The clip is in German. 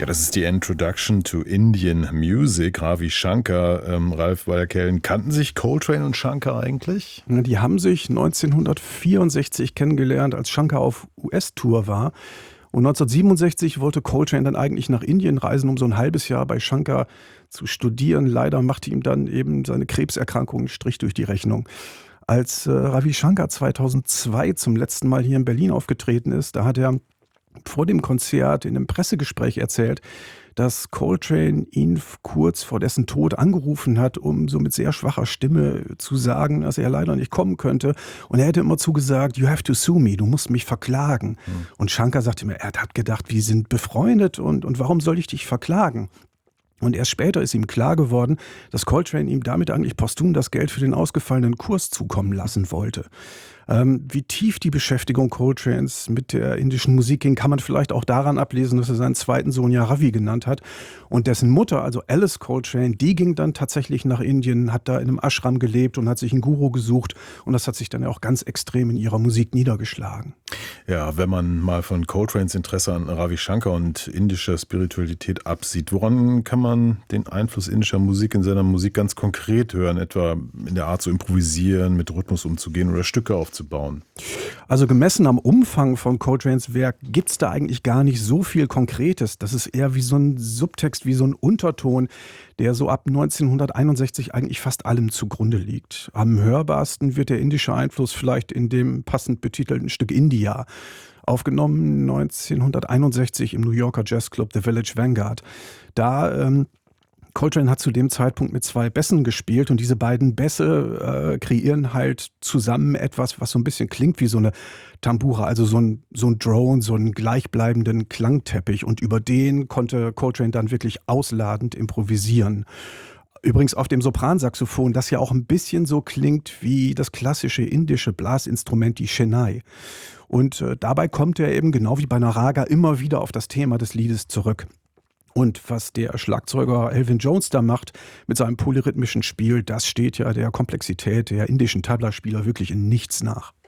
Ja, das ist die Introduction to Indian Music. Ravi Shankar, Ralf Wallerkellen. Kannten sich Coltrane und Shankar eigentlich? Die haben sich 1964 kennengelernt, als Shankar auf US-Tour war. Und 1967 wollte Coltrane dann eigentlich nach Indien reisen, um so ein halbes Jahr bei Shankar zu studieren. Leider machte ihm dann eben seine Krebserkrankung einen Strich durch die Rechnung. Als Ravi Shankar 2002 zum letzten Mal hier in Berlin aufgetreten ist, da hat er vor dem Konzert in einem Pressegespräch erzählt, dass Coltrane ihn kurz vor dessen Tod angerufen hat, um so mit sehr schwacher Stimme zu sagen, dass er leider nicht kommen könnte. Und er hätte immer zugesagt, you have to sue me, du musst mich verklagen. Und Shankar sagte mir, er hat gedacht, wir sind befreundet und warum soll ich dich verklagen? Und erst später ist ihm klar geworden, dass Coltrane ihm damit eigentlich posthum das Geld für den ausgefallenen Kurs zukommen lassen wollte. Wie tief die Beschäftigung Coltranes mit der indischen Musik ging, kann man vielleicht auch daran ablesen, dass er seinen zweiten Sohn ja Ravi genannt hat. Und dessen Mutter, also Alice Coltrane, die ging dann tatsächlich nach Indien, hat da in einem Ashram gelebt und hat sich einen Guru gesucht. Und das hat sich dann ja auch ganz extrem in ihrer Musik niedergeschlagen. Ja, wenn man mal von Coltranes Interesse an Ravi Shankar und indischer Spiritualität absieht, woran kann man den Einfluss indischer Musik in seiner Musik ganz konkret hören? Etwa in der Art zu improvisieren, mit Rhythmus umzugehen oder Stücke aufzubauen? Also gemessen am Umfang von Coltranes Werk gibt es da eigentlich gar nicht so viel Konkretes. Das ist eher wie so ein Subtext, wie so ein Unterton, der so ab 1961 eigentlich fast allem zugrunde liegt. Am hörbarsten wird der indische Einfluss vielleicht in dem passend betitelten Stück India. Aufgenommen 1961 im New Yorker Jazzclub The Village Vanguard. Coltrane hat zu dem Zeitpunkt mit 2 Bässen gespielt und diese beiden Bässe kreieren halt zusammen etwas, was so ein bisschen klingt wie so eine Tambura, also so ein Drone, so einen gleichbleibenden Klangteppich, und über den konnte Coltrane dann wirklich ausladend improvisieren. Übrigens auf dem Sopransaxophon, das ja auch ein bisschen so klingt wie das klassische indische Blasinstrument, die Shehnai. Und dabei kommt er eben genau wie bei einer Raga immer wieder auf das Thema des Liedes zurück. Und was der Schlagzeuger Elvin Jones da macht mit seinem polyrhythmischen Spiel, das steht ja der Komplexität der indischen Tabla-Spieler wirklich in nichts nach.